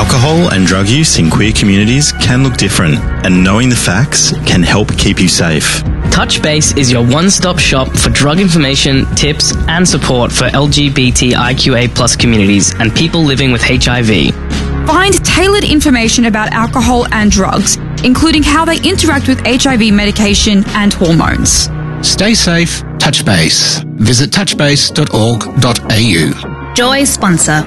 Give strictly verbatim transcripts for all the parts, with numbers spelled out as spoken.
Alcohol and drug use in queer communities can look different, and knowing the facts can help keep you safe. Touch Base is your one-stop shop for drug information, tips, and support for L G B T I Q A plus communities and people living with H I V. Find tailored information about alcohol and drugs, including how they interact with H I V medication and hormones. Stay safe, Touch Base. Visit touch base dot org dot a u. Joy sponsor.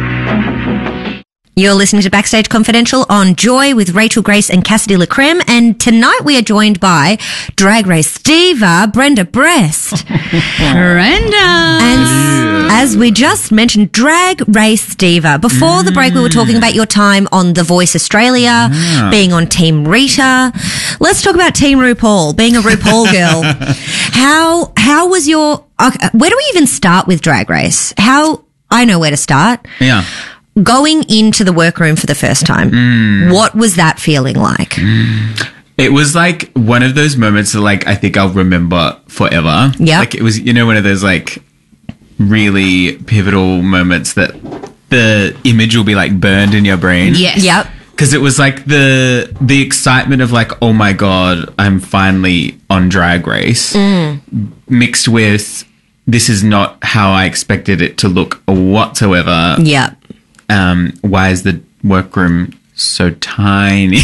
You're listening to Backstage Confidential on Joy with Rachel Grace and Cassidy LaCreme, and tonight we are joined by Drag Race diva Brenda Brest. Brenda! And as we just mentioned, Drag Race diva. Before mm. the break, we were talking about your time on The Voice Australia, yeah. being on Team Rita. Let's talk about Team RuPaul, being a RuPaul girl. How how was your... Okay, where do we even start with Drag Race? How... I know where to start. Yeah. Going into the workroom for the first time, mm. what was that feeling like? Mm. It was like one of those moments that, like, I think I'll remember forever. Yeah. Like, it was, you know, one of those, like, really pivotal moments that the image will be, like, burned in your brain. Yes. Yep. Because it was, like, the the excitement of, like, oh, my God, I'm finally on Drag Race, mm. mixed with this is not how I expected it to look whatsoever. Yeah. Um, why is the workroom so tiny?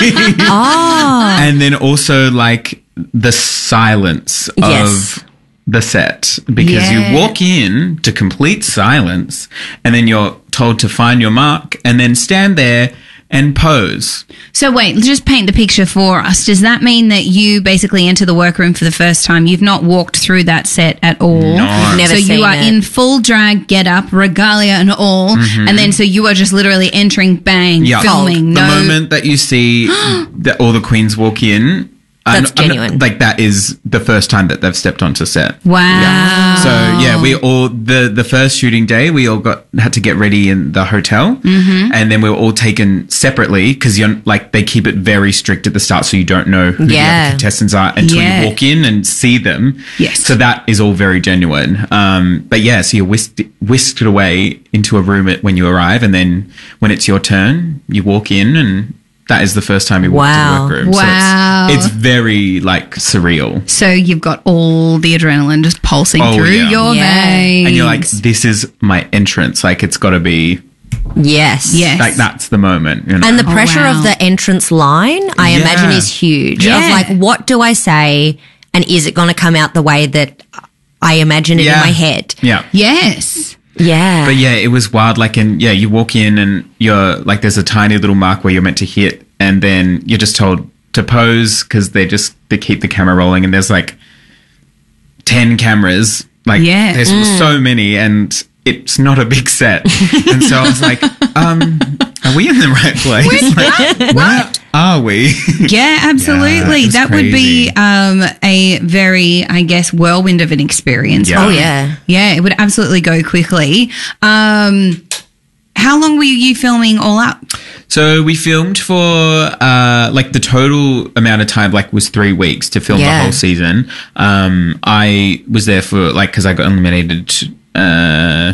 Oh. And then also, like, the silence yes. of the set. Because yeah. you walk in to complete silence and then you're told to find your mark and then stand there and pose. So wait, just paint the picture for us. Does that mean that you basically enter the workroom for the first time? You've not walked through that set at all. No. You've never so seen you are it. in full drag get-up, regalia and all, mm-hmm. and then so you are just literally entering, bang, yeah. filming. The no- moment that you see that all the queens walk in, that's I'm, genuine. I'm, like, that is the first time that they've stepped onto set. Wow. Yeah. So yeah, we all the the first shooting day we all got had to get ready in the hotel, mm-hmm. and then we were all taken separately because you're like they keep it very strict at the start, so you don't know who yeah. the other contestants are until yeah. you walk in and see them. Yes. So that is all very genuine. Um, but yeah, so you're whisked whisked away into a room at, when you arrive, and then when it's your turn, you walk in and. That is the first time you walk wow. to the workroom. Wow. So it's, it's very, like, surreal. So you've got all the adrenaline just pulsing oh, through yeah. your yeah. veins. And you're like, this is my entrance. Like, it's got to be... Yes. Yes. Like, that's the moment. You know? And the pressure oh, wow. of the entrance line, I Yeah. imagine, is huge. Yeah. Of like, what do I say, and is it going to come out the way that I imagine it Yeah. in my head? Yeah. Yes. Yeah. But yeah, it was wild. Like, and yeah, you walk in and you're like, there's a tiny little mark where you're meant to hit, and then you're just told to pose because they just they keep the camera rolling, and there's like ten cameras. Like, Yeah. there's Mm. so many, and it's not a big set. And so I was like, um, are we in the right place? Like, where are we? Yeah, absolutely. Yeah, it that was would be crazy. um, a very, I guess, whirlwind of an experience. Yeah. Oh, yeah. Yeah, it would absolutely go quickly. Um, how long were you filming all up? So we filmed for uh, like the total amount of time like was three weeks to film Yeah. the whole season. Um, I was there for like because I got eliminated uh,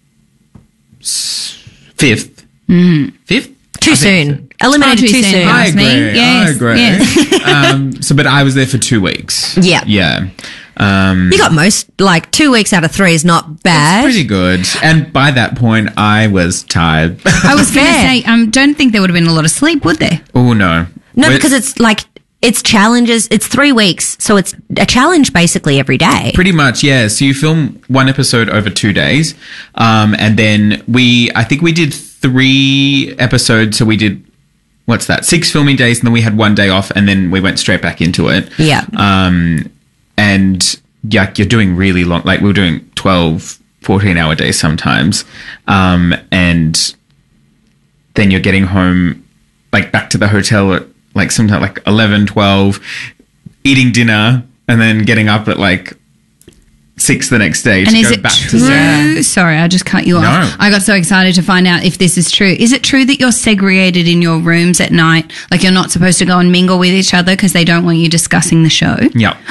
s- fifth, mm. fifth. Too I think soon. Eliminated Oh, too too soon. soon. I That's agree. me. Yes, I agree. yes. um, so, but I was there for two weeks. Yeah. Yeah. Um, You got most, like, two weeks out of three is not bad. It's pretty good. And by that point, I was tired. I was going to Fair. say, um, don't think there would have been a lot of sleep, would there? Oh, no. No, We're- because it's like, it's challenges. It's three weeks. So it's a challenge basically every day. Pretty much, yeah. So you film one episode over two days. Um, and then we, I think we did three episodes. So we did, what's that? Six filming days. And then we had one day off. And then we went straight back into it. Yeah. Um, and yeah, you're doing really long, like we were doing twelve, fourteen hour days sometimes. Um, and then you're getting home, like back to the hotel at like sometimes like eleven, twelve, eating dinner, and then getting up at like six the next day to And is go it back true? to set. Sorry, I just cut you No. off. I got so excited to find out if this is true. Is it true that you're segregated in your rooms at night? Like you're not supposed to go and mingle with each other because they don't want you discussing the show? Yeah.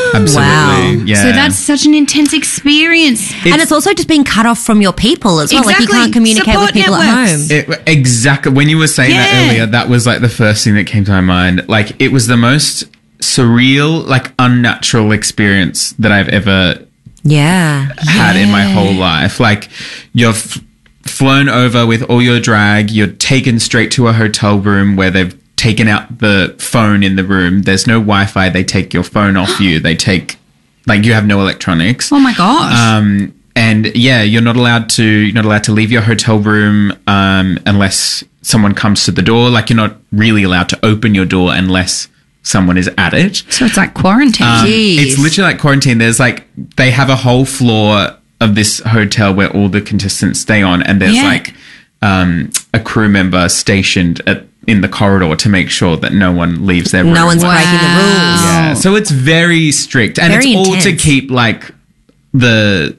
Absolutely. Wow. Yeah. So that's such an intense experience. and it's also just being cut off from your people as well. Like you Exactly. can't communicate Support with people networks. at home. It, exactly. When you were saying that Yeah. earlier, that was like the first thing that came to my mind. Like it was the most surreal, like unnatural experience that I've ever Yeah. had in my whole life. Like you're f- flown over with all your drag, you're taken straight to a hotel room where they've taken out the phone in the room. There's no Wi-Fi. They take your phone off you. They take, like, you have no electronics. Oh my gosh. Um, and yeah, you're not allowed to, you're not allowed to leave your hotel room, um, unless someone comes to the door. Like you're not really allowed to open your door unless someone is at it. so it's like quarantine. Um, Jeez. it's literally like quarantine. There's like, they have a whole floor of this hotel where all the contestants stay on, and there's Yeah. like um, a crew member stationed at, in the corridor to make sure that no one leaves their room. No one's Wow. breaking the rules. Yeah, so it's very strict, and Very it's all to intense. keep like the,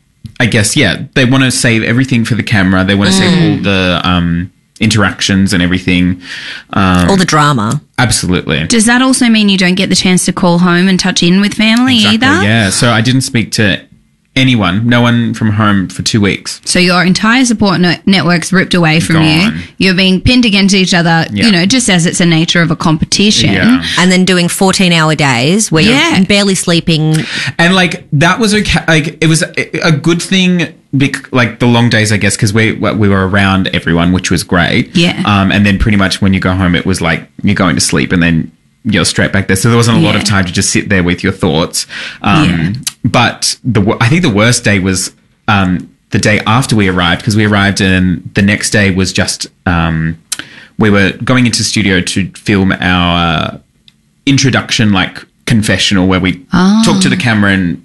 I guess, yeah, they want to save everything for the camera. They want to Mm. save all the um, interactions and everything. Um, All the drama. absolutely. Does that also mean you don't get the chance to call home and touch in with family Exactly, either? yeah. So I didn't speak to anyone, no one from home for two weeks. So your entire support no- network's ripped away from Gone. you. You're being pinned against each other, Yeah. you know, just as it's a nature of a competition. Yeah. And then doing fourteen hour days where Yeah. you're barely sleeping. And like that was okay. Like it was a, a good thing. Bec- like the long days, I guess, because we we were around everyone, which was great. Yeah. Um, and then pretty much when you go home, it was like you're going to sleep, and then you're straight back there. So there wasn't a lot Yeah. of time to just sit there with your thoughts. Um, Yeah. But the wo- I think the worst day was um, the day after we arrived, because we arrived and the next day was just um, we were going into studio to film our introduction, like confessional, where we Oh. talk to the camera and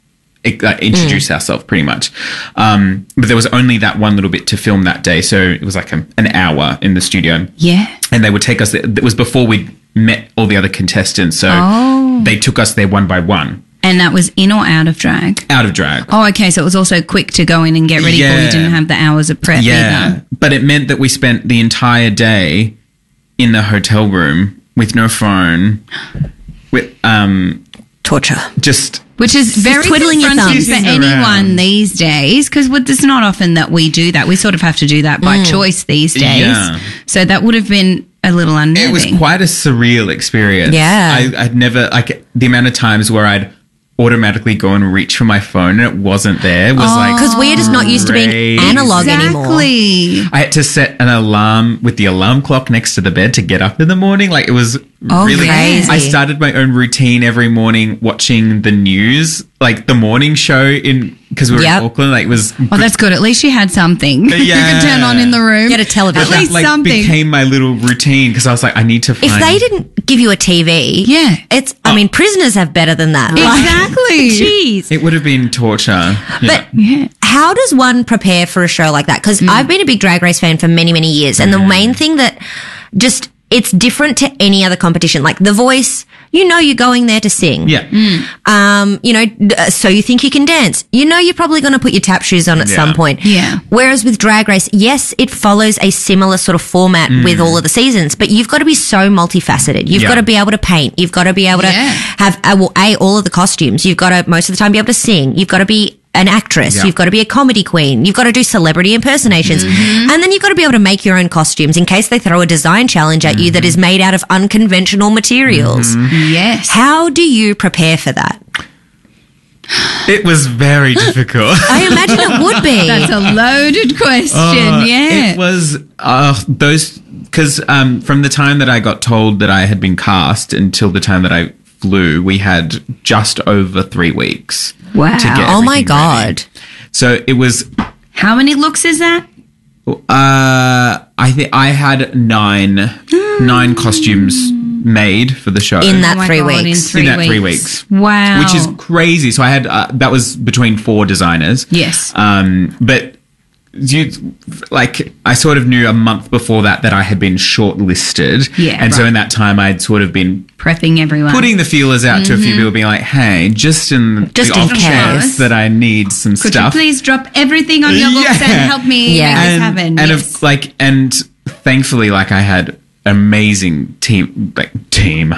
uh, introduce ourselves pretty much. Um, but there was only that one little bit to film that day. So it was like a, an hour in the studio. Yeah. And they would take us, it was before we met all the other contestants. So Oh. they took us there one by one, And that was in or out of drag? out of drag. Oh, okay. So it was also quick to go in and get ready for. Yeah. You didn't have the hours of prep Yeah. either. But it meant that we spent the entire day in the hotel room with no phone, with um, Torture. just... Which is very twiddling your confronting thumbs. for Around. anyone these days, because it's not often that we do that. We sort of have to do that by choice these days. Yeah. So that would have been a little unnerving. It was quite a surreal experience. Yeah. I, I'd never, like, the amount of times where I'd automatically go and reach for my phone and it wasn't there was like... Because we're just not used to being crazy. analog anymore. Exactly. I had to set an alarm with the alarm clock next to the bed to get up in the morning. Like, it was Oh, really... crazy. I started my own routine every morning watching the news, like the morning show in... Because we were Yep. in Auckland. Like, it was... Well, that's good. At least you had something you Yeah. could turn on in the room. Get a television. At that, least like, something. became my little routine because I was like, I need to find... If they didn't give you a T V, Yeah. it's, I mean, prisoners have better than that. Exactly. Jeez. It would have been torture. But Yeah. how does one prepare for a show like that? Because I've been a big Drag Race fan for many, many years. And the main thing that just, it's different to any other competition. Like The Voice, you know you're going there to sing. Yeah. Um, you know, d- uh, so you think you can dance. You know you're probably going to put your tap shoes on at Yeah. some point. Yeah. Whereas with Drag Race, yes, it follows a similar sort of format with all of the seasons, but you've got to be so multifaceted. You've Yeah. got to be able to paint. You've got to be able Yeah. to have, uh, well, A, all of the costumes. You've got to, most of the time, be able to sing. You've got to be an actress. Yeah. You've got to be a comedy queen. You've got to do celebrity impersonations. And then you've got to be able to make your own costumes in case they throw a design challenge at you that is made out of unconventional materials. Yes. How do you prepare for that? It was very difficult. I imagine it would be. That's a loaded question. Uh, yeah. It was uh, those because um, from the time that I got told that I had been cast until the time that I flew, we had just over three weeks. Wow. To get Oh my everything God. ready. So it was. How many looks is that? Uh, I think I had nine nine costumes made for the show In that Oh my three God, weeks. In three In that weeks. three weeks. Wow. Which is crazy. So I had uh, that was between four designers. Yes. Um, but you like I sort of knew a month before that that I had been shortlisted. Yeah, and so right. in that time I'd sort of been prepping everyone. putting the feelers out to a few people, being like, "Hey, just in Just the in off case. chance that I need some Could stuff." you please drop everything on your looks Yeah. and help me Yeah. make this and, happen? and yes. of, like and thankfully like I had amazing team like team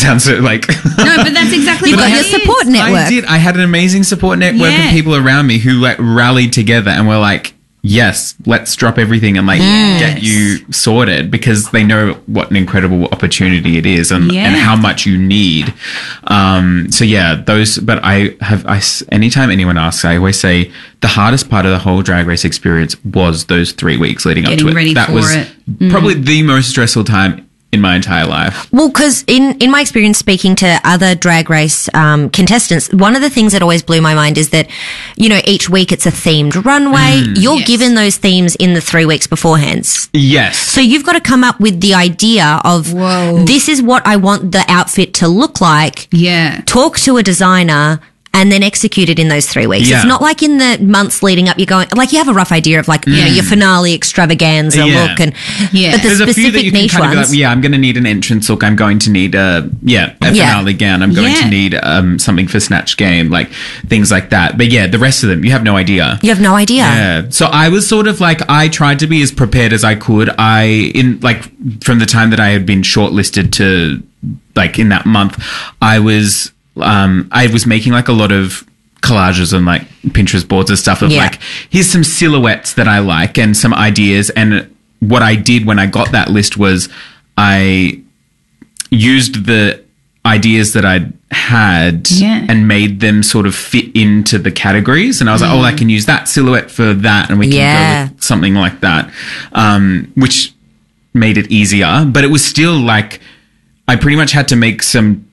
sounds so like... No, but that's exactly You've what got it your is. support network. I did. I had an amazing support network Yeah. of people around me who like rallied together and were like, yes, let's drop everything and like get you sorted, because they know what an incredible opportunity it is and, Yeah. and how much you need. Um, so yeah, those, but I have, I, s- anytime anyone asks, I always say the hardest part of the whole Drag Race experience was those three weeks leading Getting up to it. ready that for was it. Mm. probably the most stressful time in my entire life. Well, because in, in my experience speaking to other Drag Race um, contestants, one of the things that always blew my mind is that, you know, each week it's a themed runway. You're Yes. given those themes in the three weeks beforehand. Yes. So you've got to come up with the idea of, Whoa. this is what I want the outfit to look like. Yeah. Talk to a designer and then execute it in those three weeks. Yeah. It's not like in the months leading up, you're going, like you have a rough idea of like, you know, your finale extravaganza Yeah. look and, Yeah. but the There's a few specific that you can niche kind of be ones. like, yeah, I'm going to need an entrance look. I'm going to need a, yeah, a Yeah. finale gown. I'm going Yeah. to need um, something for Snatch Game, like things like that. But yeah, the rest of them, you have no idea. You have no idea. Yeah. So I was sort of like, I tried to be as prepared as I could. I, in like, from the time that I had been shortlisted to like in that month, I was, um, I was making like a lot of collages on like Pinterest boards and stuff of Yeah. like, here's some silhouettes that I like and some ideas. And what I did when I got that list was I used the ideas that I'd had Yeah. and made them sort of fit into the categories. And I was like, oh, I can use that silhouette for that. And we can Yeah. go with something like that. Um, which made it easier, but it was still like, I pretty much had to make some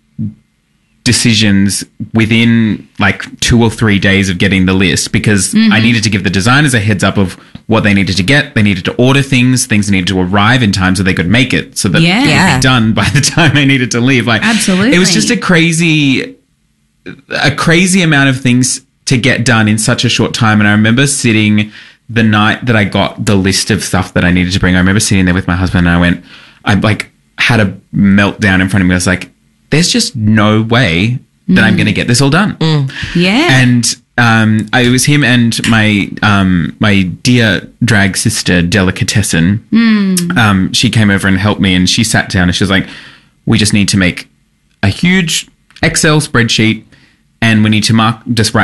decisions within like two or three days of getting the list, because I needed to give the designers a heads up of what they needed to get. They needed to order things. Things needed to arrive in time so they could make it, so that Yeah. it would Yeah. be done by the time they needed to leave. Like, Absolutely. it was just a crazy, a crazy amount of things to get done in such a short time. And I remember sitting the night that I got the list of stuff that I needed to bring. I remember sitting there with my husband and I went, I like had a meltdown in front of me. I was like, there's just no way that I'm going to get this all done. Yeah. And um, I, it was him and my um, my dear drag sister, Delicatessen. Um, she came over and helped me, and she sat down and she was like, we just need to make a huge Excel spreadsheet, and we need to mark, just write